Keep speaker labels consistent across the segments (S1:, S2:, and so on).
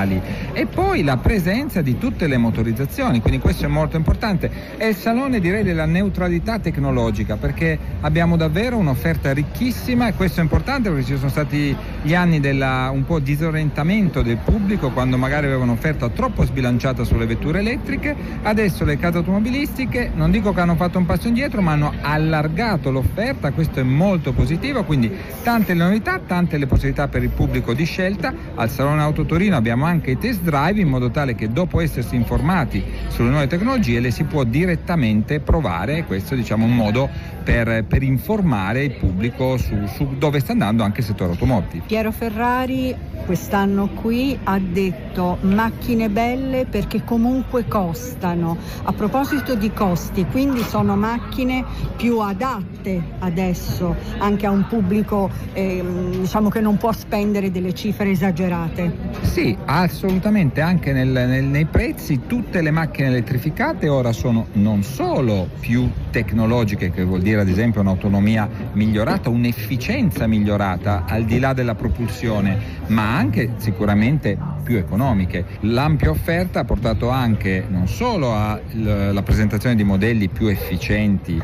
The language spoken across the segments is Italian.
S1: professionali, e poi la presenza di tutte le motorizzazioni, quindi questo è molto importante. È il salone, direi, della neutralità tecnologica, perché abbiamo davvero un'offerta ricchissima, e questo è importante perché ci sono stati gli anni un po' disorientamento del pubblico, quando magari aveva un'offerta troppo sbilanciata sulle vetture elettriche. Adesso le case automobilistiche, non dico che hanno fatto un passo indietro, ma hanno allargato l'offerta, questo è molto positivo, quindi tante le novità, tante le possibilità per il pubblico di scelta. Al Salone Auto Torino abbiamo anche i test drive, in modo tale che dopo essersi informati sulle nuove tecnologie le si può direttamente provare. Questo, diciamo, un modo per informare il pubblico su dove sta andando anche il settore automobili.
S2: Piero Ferrari quest'anno qui ha detto macchine belle perché comunque costano. A proposito di costi, quindi sono macchine più adatte adesso anche a un pubblico diciamo che non può spendere delle cifre esagerate.
S1: Sì, assolutamente, anche nei prezzi. Tutte le macchine elettrificate ora sono non solo più tecnologiche, che vuol dire ad esempio un'autonomia migliorata, un'efficienza migliorata al di là della propulsione, ma anche sicuramente più economiche. L'ampia offerta ha portato anche non solo alla presentazione di modelli più efficienti,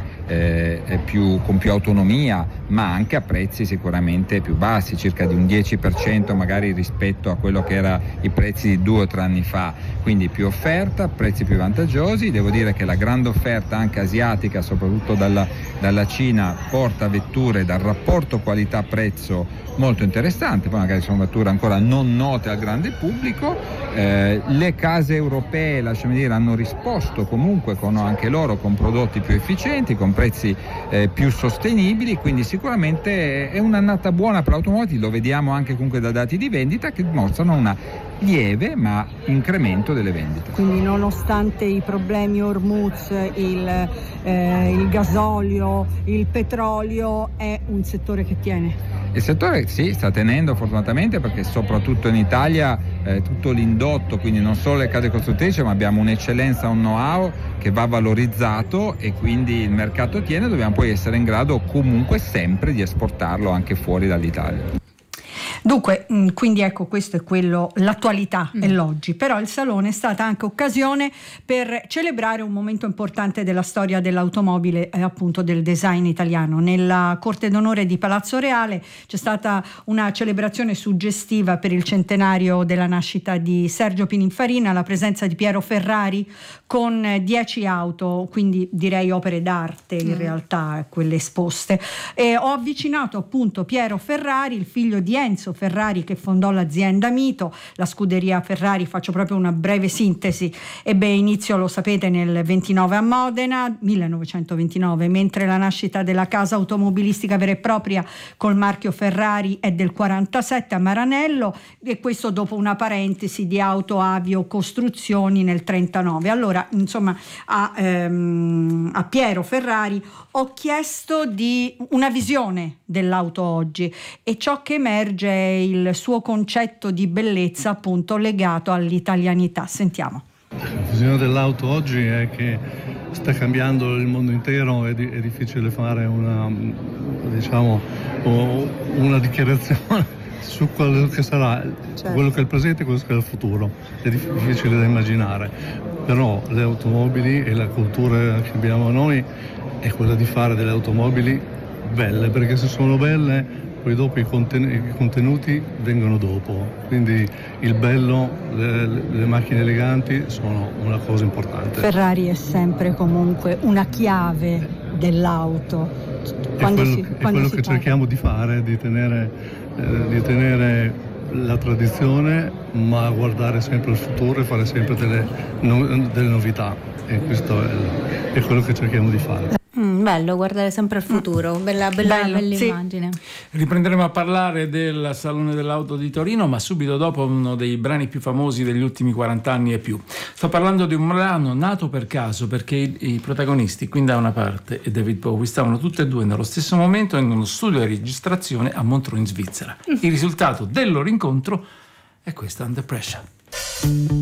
S1: con più autonomia, ma anche a prezzi sicuramente più bassi, circa di un 10% magari rispetto a quello che era i prezzi di 2 o 3 anni fa. Quindi più offerta, prezzi più vantaggiosi. Devo dire che la grande offerta anche asiatica, soprattutto dalla Cina, porta vetture dal rapporto qualità-prezzo molto interessante. Poi magari sono vetture ancora non note al grande pubblico. Le case europee, lasciami dire, hanno risposto comunque anche loro con prodotti più efficienti, con prezzi più sostenibili, quindi sicuramente è un'annata buona per l'automobile. Lo vediamo anche comunque da dati di vendita che dimostrano una lieve ma incremento delle vendite.
S2: Quindi nonostante i problemi Hormuz, il gasolio, il petrolio, è un settore che tiene?
S1: Il settore sì, sta tenendo fortunatamente, perché soprattutto in Italia tutto l'indotto, quindi non solo le case costruttrici, ma abbiamo un'eccellenza, un know-how che va valorizzato, e quindi il mercato tiene. Dobbiamo poi essere in grado comunque sempre di esportarlo anche fuori dall'Italia.
S3: Dunque, quindi ecco, questo è quello, l'attualità e l'oggi, però il salone è stata anche occasione per celebrare un momento importante della storia dell'automobile e appunto del design italiano. Nella Corte d'Onore di Palazzo Reale c'è stata una celebrazione suggestiva per il centenario della nascita di Sergio Pininfarina, la presenza di Piero Ferrari con 10 auto, quindi direi opere d'arte in realtà quelle esposte. E ho avvicinato appunto Piero Ferrari, il figlio di Enzo Ferrari, che fondò l'azienda Mito, la scuderia Ferrari. Faccio proprio una breve sintesi. Ebbe inizio, lo sapete, nel 29 a Modena, 1929, mentre la nascita della casa automobilistica vera e propria col marchio Ferrari è del 47 a Maranello, e questo dopo una parentesi di auto avio costruzioni nel 39. Allora, insomma, a Piero Ferrari ho chiesto di una visione dell'auto oggi, e ciò che emerge è il suo concetto di bellezza appunto legato all'italianità. Sentiamo.
S4: La visione dell'auto oggi è che sta cambiando il mondo intero, è difficile fare una dichiarazione su quello che sarà, certo, quello che è il presente e quello che è il futuro. È difficile da immaginare, però le automobili e la cultura che abbiamo noi è quella di fare delle automobili belle, perché se sono belle poi dopo i contenuti vengono dopo, quindi il bello, le macchine eleganti sono una cosa importante.
S2: Ferrari è sempre comunque una chiave dell'auto.
S4: È quello che cerchiamo di fare, di tenere la tradizione, ma guardare sempre al futuro e fare sempre delle novità, e questo è quello che cerchiamo di fare.
S5: Bello guardare sempre al futuro, bella immagine.
S6: Sì. Riprenderemo a parlare del Salone dell'Auto di Torino, ma subito dopo uno dei brani più famosi degli ultimi 40 anni e più. Sto parlando di un brano nato per caso, perché i protagonisti, Queen da una parte e David Bowie, stavano tutti e due nello stesso momento in uno studio di registrazione a Montreux in Svizzera. Il risultato del loro incontro è questo, Under Pressure.